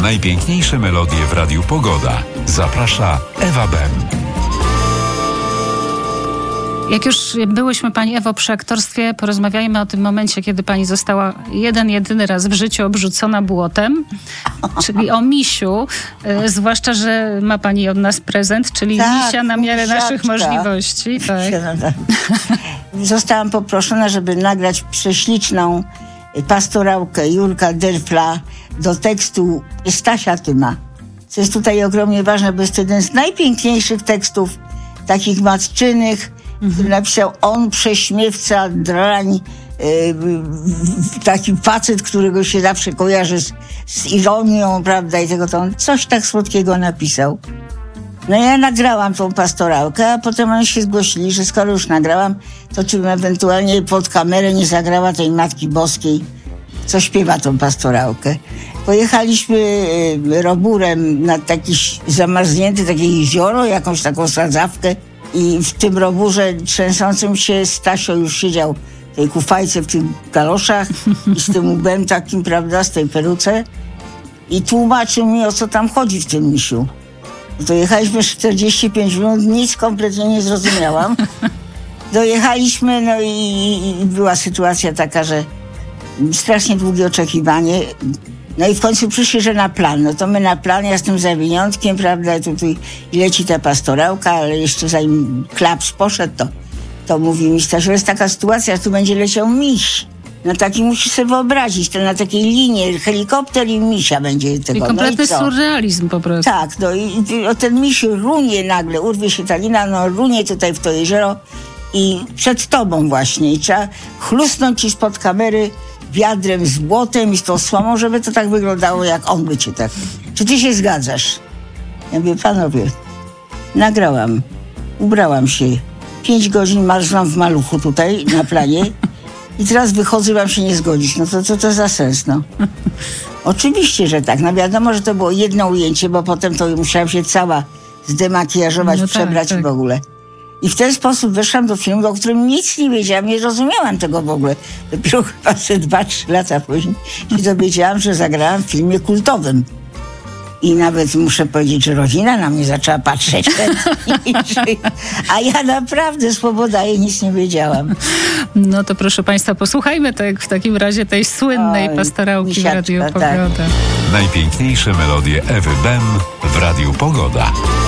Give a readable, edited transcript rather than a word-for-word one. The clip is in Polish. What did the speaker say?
Najpiękniejsze melodie w Radiu Pogoda. Zaprasza Ewa Bem. Jak już byłyśmy, Pani Ewo, przy aktorstwie, porozmawiajmy o tym momencie, kiedy Pani została jedyny raz w życiu obrzucona błotem, czyli o misiu, zwłaszcza, że ma Pani od nas prezent, czyli misia na miarę naszych możliwości. Tak. Zostałam poproszona, żeby nagrać prześliczną pastorałkę Jurka Derfla do tekstu Stasia Tyma. Co jest tutaj ogromnie ważne, bo jest to jeden z najpiękniejszych tekstów, takich matczynych, który napisał on, prześmiewca, drań, taki facet, którego się zawsze kojarzy z ironią, prawda, i tego to on coś tak słodkiego napisał. No ja nagrałam tą pastorałkę, a potem oni się zgłosili, że skoro już nagrałam, to czym ewentualnie pod kamerę nie zagrała tej Matki Boskiej, co śpiewa tą pastorałkę. Pojechaliśmy roburem na taki zamarznięty takie jezioro, jakąś taką sadzawkę, i w tym roburze trzęsącym się Stasio już siedział w tej kufajce, w tych galoszach i z tym łbem takim, prawda, z tej peruce, i tłumaczył mi, o co tam chodzi w tym misiu. To jechaliśmy 45 minut, nic kompletnie nie zrozumiałam. Dojechaliśmy, no i była sytuacja taka, że strasznie długie oczekiwanie. No i w końcu przyszli, że na plan. No to my na plan, ja z tym zawiniątkiem, prawda, tutaj leci ta pastorałka, ale jeszcze zanim klaps poszedł, to mówi mi Stasiu, jest taka sytuacja, że tu będzie leciał miś. No taki musisz sobie wyobrazić, to na takiej linie helikopter i misia będzie tego. I kompletny surrealizm po prostu. Tak, no i ten miś runie nagle, urwie się ta lina, no runie tutaj w to jezioro i przed tobą właśnie. I trzeba chlusnąć ci spod kamery wiadrem z błotem i z tą słomą, żeby to tak wyglądało, jak on by cię tak. Czy ty się zgadzasz? Ja mówię, panowie, nagrałam, ubrałam się, 5 godzin marzłam w maluchu tutaj na planie i teraz wychodzę, mam się nie zgodzić. No to co to za sens, no? Oczywiście, że tak. No wiadomo, że to było jedno ujęcie, bo potem to musiałam się cała zdemakijażować, no przebrać tak. W ogóle. I w ten sposób weszłam do filmu, o którym nic nie wiedziałam, nie rozumiałam tego w ogóle. Dopiero chyba 2-3 lata później się dowiedziałam, że zagrałam w filmie kultowym. I nawet muszę powiedzieć, że rodzina na mnie zaczęła patrzeć. A ja naprawdę swobodaję, nic nie wiedziałam. No to proszę Państwa, posłuchajmy w takim razie tej słynnej pastorałki w Radiu Pogoda. Najpiękniejsze melodie Ewy Bem w Radiu Pogoda.